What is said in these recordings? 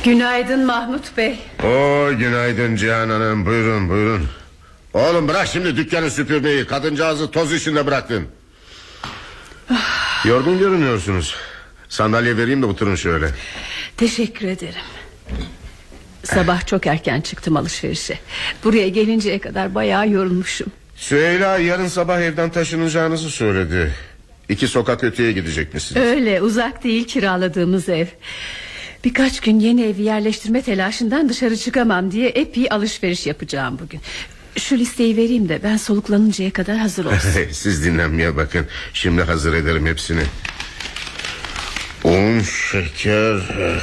Günaydın Mahmut Bey. Günaydın Cihan Hanım, buyurun buyurun. Oğlum bırak şimdi dükkanı süpürmeyi. Kadıncağızı toz içinde bıraktın. Yorgun görünüyorsunuz. Sandalye vereyim de oturun şöyle. Teşekkür ederim. Sabah çok erken çıktım alışverişe. Buraya gelinceye kadar bayağı yorulmuşum. Süheyla yarın sabah evden taşınacağınızı söyledi. 2 sokak öteye gidecekmişsiniz. Öyle, uzak değil kiraladığımız ev. Birkaç gün yeni evi yerleştirme telaşından dışarı çıkamam diye epey alışveriş yapacağım bugün. Şu listeyi vereyim de ben soluklanıncaya kadar hazır olsun. Siz dinlenmeye bakın. Şimdi hazır ederim hepsini. Un, şeker.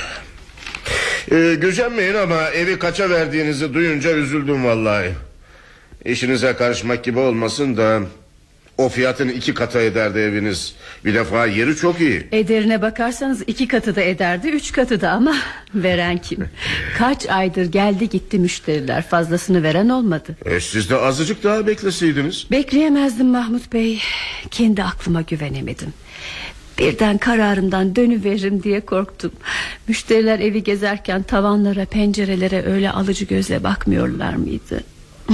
Gücenmeyin ama evi kaça verdiğinizi duyunca üzüldüm vallahi. İşinize karışmak gibi olmasın da o fiyatın 2 katı ederdi eviniz. Bir defa yeri çok iyi. Ederine bakarsanız 2 katı da ederdi, 3 katı da, ama veren kim? Kaç aydır geldi gitti müşteriler, fazlasını veren olmadı. Siz de azıcık daha bekleseydiniz. Bekleyemezdim Mahmut Bey. Kendi aklıma güvenemedim. Birden kararımdan dönüveririm diye korktum. Müşteriler evi gezerken tavanlara, pencerelere öyle alıcı gözle bakmıyorlar mıydı?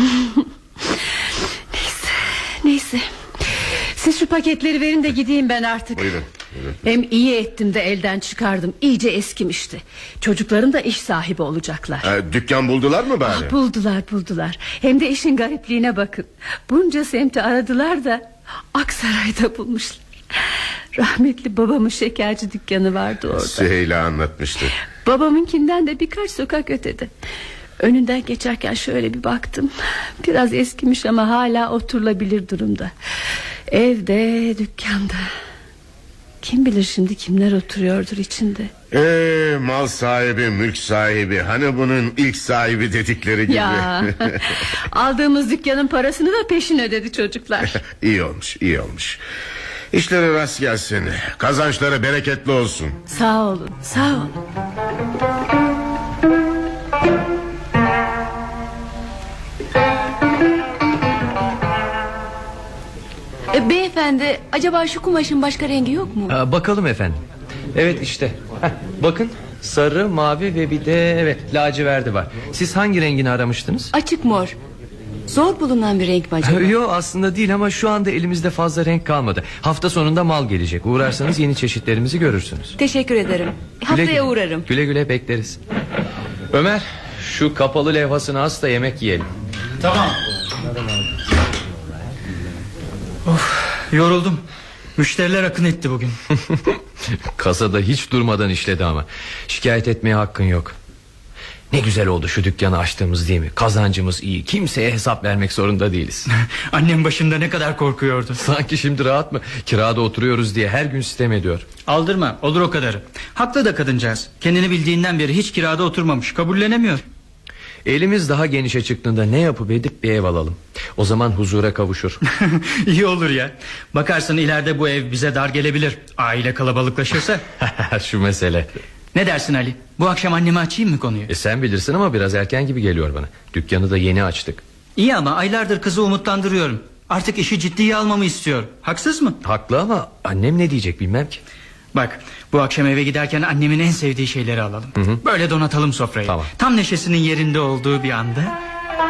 Neyse. Siz şu paketleri verin de gideyim ben artık. Buyurun. Hem iyi ettim de elden çıkardım. İyice eskimişti. Çocuklarım da iş sahibi olacaklar. Dükkan buldular mı bari? Buldular. Hem de işin garipliğine bakın. Bunca semti aradılar da Aksaray'da bulmuşlar. Rahmetli babamın şekerci dükkanı vardı orada. Süheyla anlatmıştı. Babamınkinden de birkaç sokak ötede. Önünden geçerken şöyle bir baktım. Biraz eskimiş ama hala oturulabilir durumda. Evde, dükkanda. Kim bilir şimdi kimler oturuyordur içinde. Mal sahibi, mülk sahibi. Hani bunun ilk sahibi dedikleri gibi. Ya, aldığımız dükkanın parasını da peşin ödedi çocuklar. İyi olmuş. İşleri rast gelsin. Kazançları bereketli olsun. Sağ olun. Beyefendi, acaba şu kumaşın başka rengi yok mu? Bakalım efendim. Evet işte. Bakın, sarı, mavi ve bir de laciverti var. Siz hangi rengini aramıştınız? Açık mor. Zor bulunan bir renk mi acaba? Yok, aslında değil ama şu anda elimizde fazla renk kalmadı. Hafta sonunda mal gelecek. Uğrarsanız yeni çeşitlerimizi görürsünüz. Teşekkür ederim. Haftaya uğrarım. Güle güle bekleriz. Ömer, şu kapalı levhasını as da yemek yiyelim. Tamam. Yoruldum. Müşteriler akın etti bugün. Kasada hiç durmadan işledi ama. Şikayet etmeye hakkın yok. Ne güzel oldu şu dükkanı açtığımız, değil mi? Kazancımız iyi, kimseye hesap vermek zorunda değiliz. Annem başında ne kadar korkuyordu. Sanki şimdi rahat mı? Kirada oturuyoruz diye her gün sitem ediyor. Aldırma, olur o kadarı. Haklı da kadıncağız. Kendini bildiğinden beri hiç kirada oturmamış, kabullenemiyor. Elimiz daha genişe çıktığında ne yapıp edip bir ev alalım. O zaman huzura kavuşur. İyi olur ya. Bakarsın ileride bu ev bize dar gelebilir. Aile kalabalıklaşırsa. Şu mesele. Ne dersin Ali? Bu akşam anneme açayım mı konuyu? Sen bilirsin ama biraz erken gibi geliyor bana. Dükkanı da yeni açtık. İyi ama aylardır kızı umutlandırıyorum. Artık işi ciddiye almamı istiyor. Haksız mı? Haklı ama annem ne diyecek bilmem ki. Bak, bu akşam eve giderken annemin en sevdiği şeyleri alalım. Böyle donatalım sofrayı. Tamam. Tam neşesinin yerinde olduğu bir anda.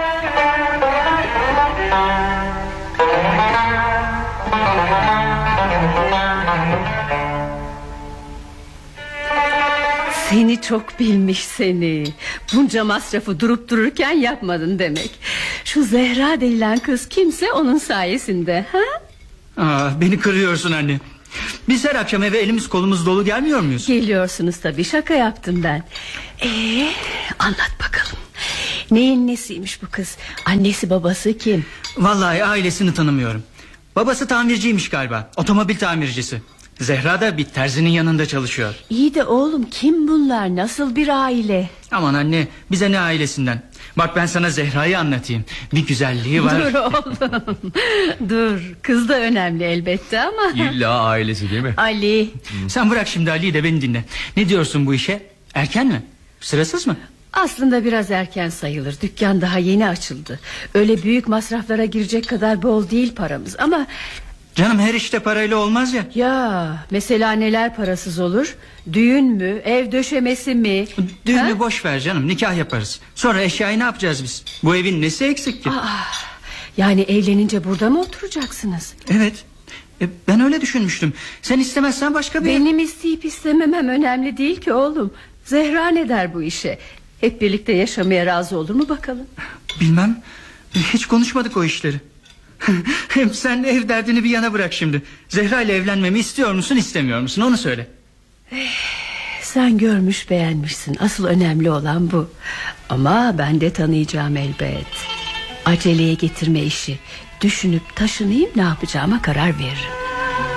Seni çok bilmiş seni. Bunca masrafı durup dururken yapmadın demek. Şu Zehra denilen kız kimse onun sayesinde, ha? Beni kırıyorsun anne. Biz her akşam eve elimiz kolumuz dolu gelmiyor muyuz? Geliyorsunuz tabii, şaka yaptım ben. Anlat bakalım. Neyin nesiymiş bu kız? Annesi babası kim? Vallahi ailesini tanımıyorum. Babası tamirciymiş galiba, otomobil tamircisi. Zehra da bir terzinin yanında çalışıyor. İyi de oğlum, kim bunlar, nasıl bir aile? Aman anne, bize ne ailesinden. Bak ben sana Zehra'yı anlatayım. Bir güzelliği var. Dur oğlum, dur. Kız da önemli elbette ama. İlla ailesi değil mi? Ali. Sen bırak şimdi Ali'yi de beni dinle. Ne diyorsun bu işe? Erken mi? Sırasız mı? Aslında biraz erken sayılır. Dükkan daha yeni açıldı. Öyle büyük masraflara girecek kadar bol değil paramız. Ama Canım her işte parayla olmaz ya. Ya mesela neler parasız olur? Düğün mü, ev döşemesi mi? Düğünü boş ver canım, nikah yaparız. Sonra eşyayı ne yapacağız biz? Bu evin nesi eksik ki? Yani evlenince burada mı oturacaksınız? Evet, ben öyle düşünmüştüm. Sen istemezsen başka bir... Benim isteyip istememem önemli değil ki oğlum. Zehra ne der bu işe? Hep birlikte yaşamaya razı olur mu bakalım? Bilmem, hiç konuşmadık o işleri. Hem sen ev derdini bir yana bırak şimdi. Zehra ile evlenmemi istiyor musun, istemiyor musun, onu söyle. Sen görmüş beğenmişsin. Asıl önemli olan bu. Ama ben de tanıyacağım elbet. Aceleye getirme işi. Düşünüp taşınayım, ne yapacağıma karar veririm.